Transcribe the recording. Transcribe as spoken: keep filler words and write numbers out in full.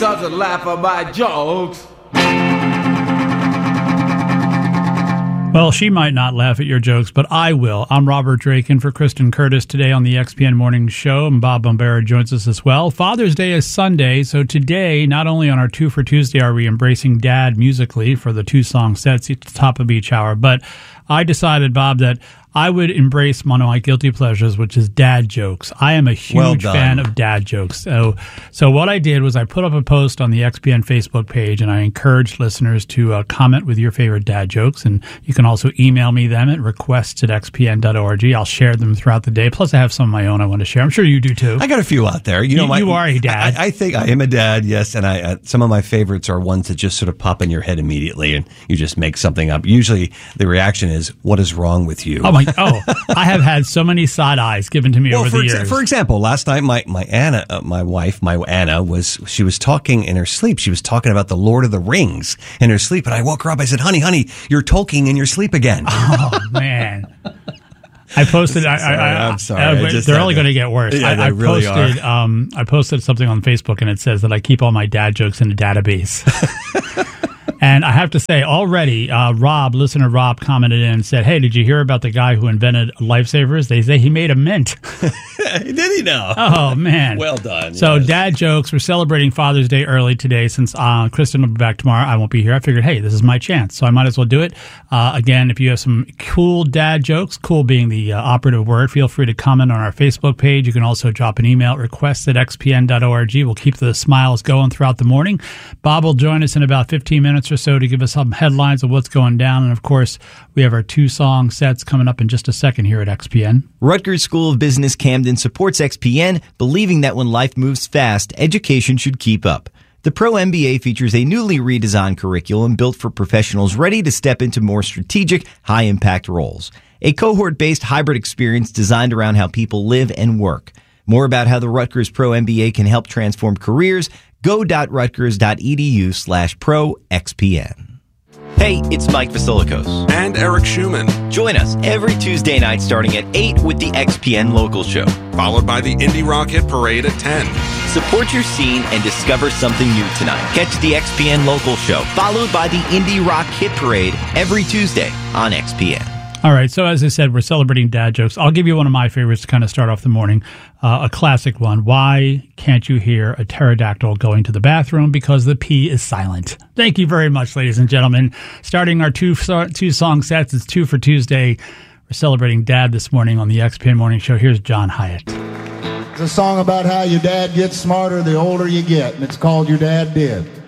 Doesn't laugh at my jokes. Well, she might not laugh at your jokes, but I will. I'm Robert Drake in for Kristen Curtis today on the X P N Morning Show, and Bob Bombera joins us as well. Father's Day is Sunday, so today, not only on our Two for Tuesday are we embracing Dad musically for the two-song sets at the top of each hour, but I decided, Bob, that I would embrace one of my guilty pleasures, which is dad jokes. I am a huge well fan of dad jokes. So, so what I did was I put up a post on the X P N Facebook page, and I encouraged listeners to uh, comment with your favorite dad jokes. And you can also email me them at requests at x p n dot org. I'll share them throughout the day. Plus, I have some of my own I want to share. I'm sure you do too. I got a few out there. You know, you, my, you are a dad. I, I think I am a dad. Yes, and I uh, some of my favorites are ones that just sort of pop in your head immediately, and you just make something up. Usually, the reaction is, "What is wrong with you?" Oh my! Oh. I have had so many side eyes given to me well, over for the exa- years. For example, last night my my Anna, uh, my wife, my Anna was she was talking in her sleep. She was talking about the Lord of the Rings in her sleep, and I woke her up. I said, "Honey, honey, you're Tolkien in your sleep again." Oh man. I posted. sorry, I, I, I'm sorry. I, I just they're had only to- going to get worse. Yeah, I, they I really posted. are. Um, I posted something on Facebook, and it says that I keep all my dad jokes in a database. And I have to say, already, uh, Rob, listener Rob, commented in and said, "Hey, did you hear about the guy who invented lifesavers? They say he made a mint." Did he know? Oh, man. Well done. So, yes. dad jokes. We're celebrating Father's Day early today since uh, Kristen will be back tomorrow. I won't be here. I figured, hey, this is my chance, so I might as well do it. Uh, again, if you have some cool dad jokes, cool being the uh, operative word, feel free to comment on our Facebook page. You can also drop an email, requests at x p n dot org. We'll keep the smiles going throughout the morning. Bob will join us in about fifteen minutes or so to give us some headlines of what's going down. And, of course, we have our two-song sets coming up in just a second here at X P N. Rutgers School of Business Camden supports X P N, believing that when life moves fast, education should keep up. The Pro M B A features a newly redesigned curriculum built for professionals ready to step into more strategic, high-impact roles. A cohort-based hybrid experience designed around how people live and work. More about how the Rutgers Pro M B A can help transform careers, go.rutgers.edu slash pro XPN. Hey, it's Mike Vasilikos. And Eric Schumann. Join us every Tuesday night starting at eight with the X P N Local Show. Followed by the Indie Rock Hit Parade at ten. Support your scene and discover something new tonight. Catch the X P N Local Show, followed by the Indie Rock Hit Parade every Tuesday on X P N. All right, so as I said, we're celebrating dad jokes. I'll give you one of my favorites to kind of start off the morning, uh, a classic one. Why can't you hear a pterodactyl going to the bathroom? Because the P is silent. Thank you very much, ladies and gentlemen. Starting our two, two song sets, it's two for Tuesday. We're celebrating dad this morning on the X P N Morning Show. Here's John Hyatt. It's a song about how your dad gets smarter the older you get, and it's called Your Dad Did.